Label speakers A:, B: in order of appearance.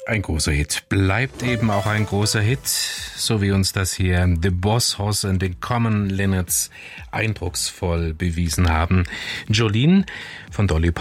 A: Ein großer Hit bleibt eben auch ein großer Hit, so wie uns das hier The Boss Hoss and the Common Linnets eindrucksvoll bewiesen haben. Jolene von Dolly